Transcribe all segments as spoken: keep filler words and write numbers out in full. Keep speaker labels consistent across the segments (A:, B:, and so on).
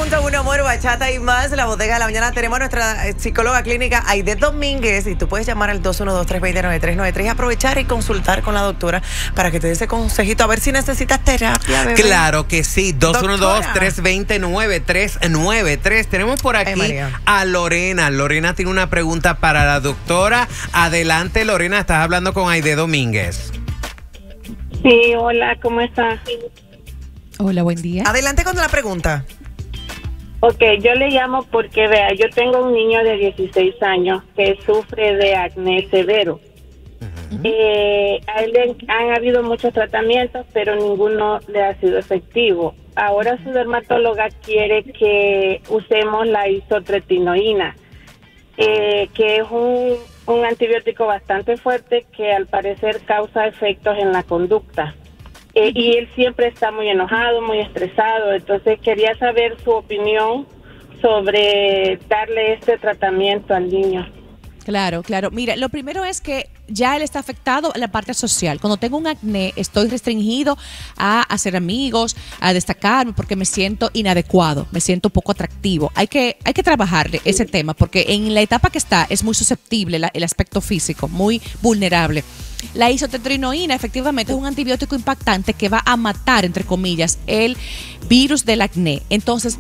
A: punto uno, amor, bachata y más. La bodega de la mañana tenemos a nuestra psicóloga clínica Aide Domínguez y tú puedes llamar al dos uno dos, tres dos cero, nueve tres nueve tres y aprovechar y consultar con la doctora para que te dé ese consejito a ver si necesitas terapia, bebé.
B: Claro que sí, dos uno dos, tres dos cero, nueve tres nueve tres. Tenemos por aquí
A: Ay,
B: a Lorena. Lorena tiene una pregunta para la doctora. Adelante, Lorena, estás hablando con Aide Domínguez.
C: Sí, hola, ¿cómo estás?
D: Hola, buen día.
A: Adelante con la pregunta.
C: Ok, yo le llamo porque, vea, yo tengo un niño de dieciséis años que sufre de acné severo. Uh-huh. eh, a él le han habido muchos tratamientos, pero ninguno le ha sido efectivo. Ahora su dermatóloga quiere que usemos la isotretinoína, eh, que es un, un antibiótico bastante fuerte que al parecer causa efectos en la conducta. Eh, y él siempre está muy enojado, muy estresado, entonces quería saber su opinión sobre darle este tratamiento al niño.
D: Claro, claro. Mira, lo primero es que ya él está afectado en la parte social. Cuando tengo un acné, estoy restringido a hacer amigos, a destacarme porque me siento inadecuado, me siento poco atractivo. Hay que, hay que trabajarle ese tema porque en la etapa que está es muy susceptible la, el aspecto físico, muy vulnerable. La isotretinoína efectivamente es un antibiótico impactante que va a matar, entre comillas, el virus del acné. Entonces,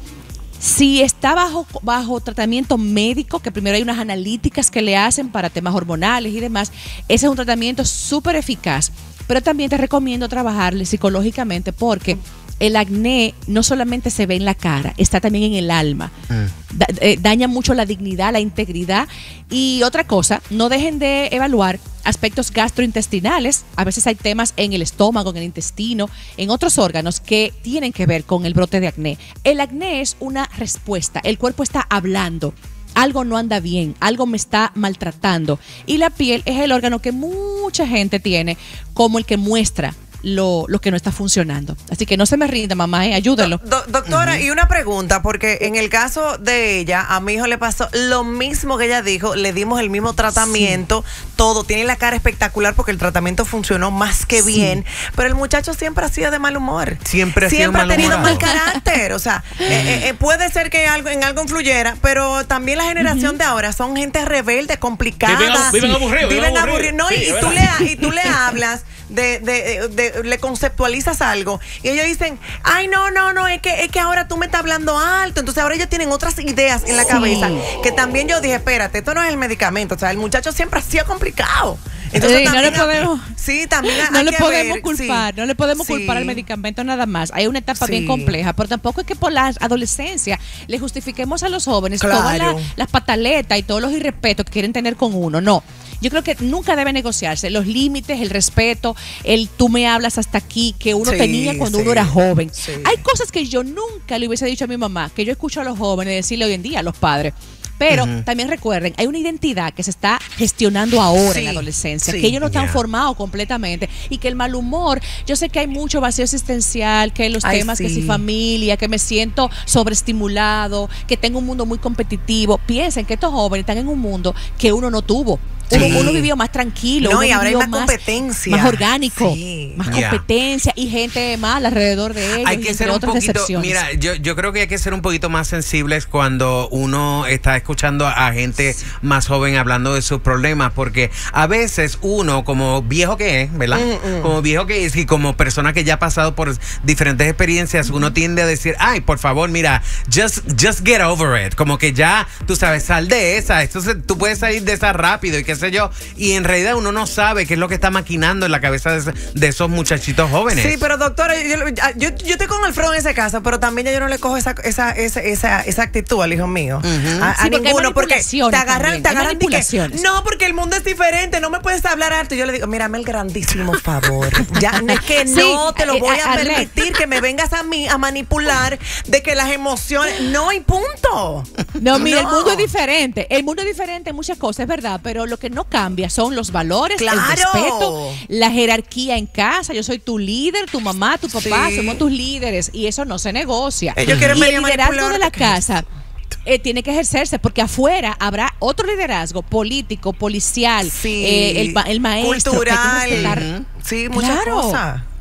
D: si está bajo, bajo tratamiento médico, que primero hay unas analíticas que le hacen para temas hormonales y demás, ese es un tratamiento súper eficaz. Pero también te recomiendo trabajarle psicológicamente porque el acné no solamente se ve en la cara, está también en el alma. Mm. Da, eh, daña mucho la dignidad, la integridad. Y otra cosa, no dejen de evaluar aspectos gastrointestinales. A veces hay temas en el estómago, en el intestino, en otros órganos que tienen que ver con el brote de acné. El acné es una respuesta, el cuerpo está hablando. Algo no anda bien, algo me está maltratando. Y la piel es el órgano que mucha gente tiene como el que muestra Lo, lo que no está funcionando. Así que no se me rinda, mamá, ¿eh? Ayúdalo.
A: Do, do, doctora, uh-huh. Y una pregunta, porque en el caso de ella, a mi hijo le pasó lo mismo que ella dijo, le dimos el mismo tratamiento, sí. Todo, tiene la cara espectacular porque el tratamiento funcionó más que sí. bien, pero el muchacho siempre ha sido de mal humor.
B: Siempre ha sido
A: Siempre ha tenido mal
B: humorado.
A: carácter, o sea, eh, eh, puede ser que algo, en algo influyera, pero también la generación uh-huh. de ahora son gente rebelde, complicada.
E: Viven, viven aburridos.
A: Viven aburridos, no,
E: sí,
A: y, y, tú le, y tú le hablas De, de, de, le conceptualizas algo y ellos dicen, ay no, no, no, es que, es que ahora tú me estás hablando alto, entonces ahora ellos tienen otras ideas en la sí. cabeza, que también yo dije, espérate, esto no es el medicamento, o sea, el muchacho siempre ha sido complicado. Entonces
D: sí, no le podemos,
A: sí, también
D: no
A: hay
D: le
A: que
D: podemos
A: ver,
D: culpar,
A: sí,
D: no le podemos
A: sí.
D: culpar al medicamento nada más. Hay una etapa
A: sí.
D: bien compleja, pero tampoco es que por la adolescencia le justifiquemos a los jóvenes claro. todas la, las pataletas y todos los irrespetos que quieren tener con uno. No. Yo creo que nunca debe negociarse los límites, el respeto, el tú me hablas hasta aquí, que uno sí, tenía cuando sí, uno era joven. Sí. Hay cosas que yo nunca le hubiese dicho a mi mamá, que yo escucho a los jóvenes decirle hoy en día a los padres. Pero uh-huh. también recuerden, hay una identidad que se está gestionando ahora sí, en la adolescencia, sí, que ellos no están yeah. formados completamente y que el mal humor, yo sé que hay mucho vacío existencial, que los Ay, temas sí. que si familia, que me siento sobreestimulado, que tengo un mundo muy competitivo. Piensen que estos jóvenes están en un mundo que uno no tuvo. Sí. Uno, uno vivió más tranquilo,
A: no,
D: uno
A: y ahora hay más,
D: más
A: competencia,
D: más orgánico,
A: sí.
D: más
B: yeah.
D: competencia y gente más alrededor de ellos.
B: Hay que ser un poquito, mira, yo, yo creo que hay que ser un poquito más sensibles cuando uno está escuchando a gente sí. más joven hablando de sus problemas, porque a veces uno, como viejo que es, ¿verdad? Mm, mm. Como viejo que es y como persona que ya ha pasado por diferentes experiencias, mm. uno tiende a decir, ay, por favor, mira, just, just get over it, como que ya, tú sabes, sal de esa, entonces tú puedes salir de esa rápido y qué sé yo, y en realidad uno no sabe qué es lo que está maquinando en la cabeza de, de esos muchachitos jóvenes.
A: Sí, pero doctora, yo, yo, yo estoy con Alfredo en ese caso, pero también yo no le cojo esa, esa, esa, esa, esa actitud al hijo mío, uh-huh. a,
D: sí,
A: a ninguno, porque te agarran, te agarran que, no, porque el mundo es diferente, no me puedes hablar alto. Yo le digo, mírame el grandísimo favor, ya es que sí, no te lo voy a, a permitir que me vengas a mí a manipular de que las emociones, no, y punto.
D: No, mira, no. el mundo es diferente, el mundo es diferente en muchas cosas, es verdad, pero lo que no cambia son los valores, claro. el respeto, la jerarquía en casa. Yo soy tu líder, tu mamá, tu papá, sí. somos tus líderes y eso no se negocia.
A: Ellos
D: y el liderazgo
A: manipular.
D: de la casa eh, tiene que ejercerse porque afuera habrá otro liderazgo político, policial,
A: sí.
D: eh, el, el maestro.
A: Cultural. Uh-huh. Sí, muchas claro. cosas.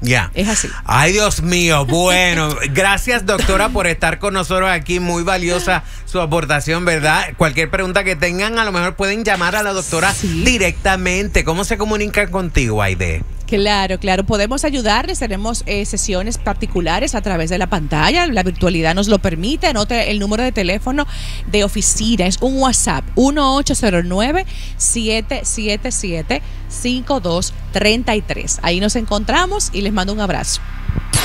B: Ya.
D: Es así.
B: Ay, Dios mío. Bueno, gracias, doctora, por estar con nosotros aquí. Muy valiosa su aportación, ¿verdad? Cualquier pregunta que tengan, a lo mejor pueden llamar a la doctora sí. directamente. ¿Cómo se comunican contigo, Aide?
D: Claro, claro, podemos ayudarles, tenemos eh, sesiones particulares a través de la pantalla, la virtualidad nos lo permite. Anote el número de teléfono de oficina, es un WhatsApp, uno ocho cero nueve, siete siete siete, cinco dos tres tres. Ahí nos encontramos y les mando un abrazo.